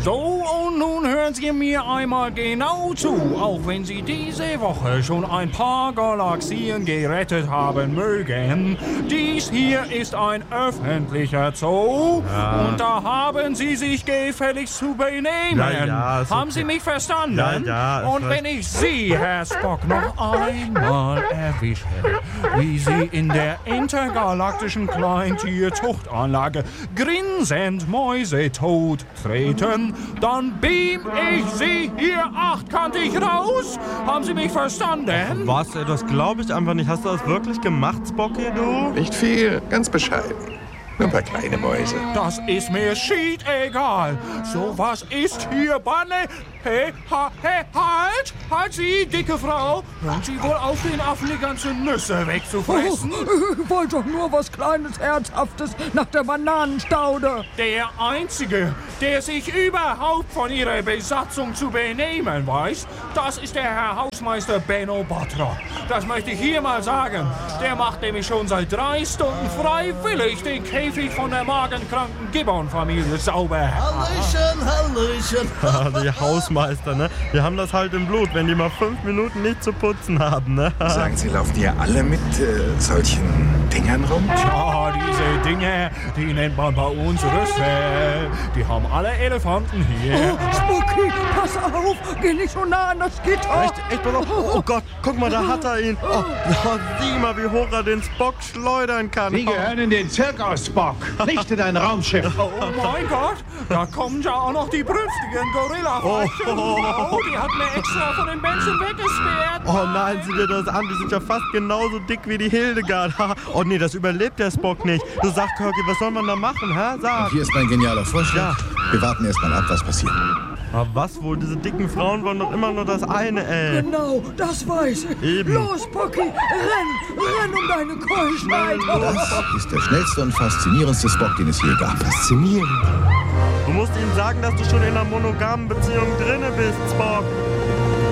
So, und nun hören Sie mir einmal genau zu, auch wenn Sie diese Woche schon ein paar Galaxien gerettet haben mögen. Dies hier ist ein öffentlicher Zoo und da haben Sie sich gefälligst zu benehmen. Haben Sie mich verstanden? Und wenn ich Sie, Herr Spock, noch einmal erwische, wie Sie in der intergalaktischen Kleintierzuchtanlage grinsend mäusetot treten, dann beam ich Sie hier achtkantig raus. Haben Sie mich verstanden? Was? Das glaube ich einfach nicht. Hast du das wirklich gemacht, Spocky, du? Nicht viel, ganz bescheiden. Nur ein paar kleine Mäuse. Das ist mir schied egal. So was ist hier Banne. Hey, halt! Halt Sie, dicke Frau! Hören Sie wohl auf, den Affen die ganze Nüsse wegzufressen? Ich wollte doch nur was Kleines, Herzhaftes nach der Bananenstaude. Der Einzige, der sich überhaupt von Ihrer Besatzung zu benehmen weiß, das ist der Herr Hausmeister Benno Batra. Das möchte ich hier mal sagen. Der macht nämlich schon seit 3 Stunden freiwillig den Käfig von der magenkranken Gibbon-Familie sauber. Hallöchen. Die Hausmeister, ne? Die haben das halt im Blut, wenn die mal 5 Minuten nicht zu putzen haben, ne? Sagen Sie, laufen die alle mit solchen Dingern rum? Ja, diese Dinge, die nennt man bei uns Rüssel. Die haben alle Elefanten hier. Oh, Spooky, pass auf, geh nicht so nah an das Gitter. Echt, pass auf. Oh Gott, guck mal, da hat er ihn. Oh, sieh mal, wie hoch er den Spock schleudern kann. Sie gehören in den Zirkus, Spock, nicht in ein Raumschiff. Oh mein Gott, da kommen ja auch noch die brünstigen Gorilla-Flechten. Oh, die hat mir extra von den Menschen weggesperrt. Oh nein, sieh dir das an, die sind ja fast genauso dick wie die Hildegard. Oh nee, das überlebt der Spock nicht. Du sag, Kirky, was soll man da machen, hä? Sag. Und hier ist mein genialer Vorschlag. Ja. Wir warten erst mal ab, was passiert. Aber was wohl? Diese dicken Frauen wollen doch immer nur das eine, ey. Genau, das weiß ich. Eben. Los, Spooky, renn um deine Keuschen weiter. Das ist der schnellste und faszinierendste Spock, den es je gab. Faszinierend. Du musst ihnen sagen, dass du schon in einer monogamen Beziehung drinne bist, Spock.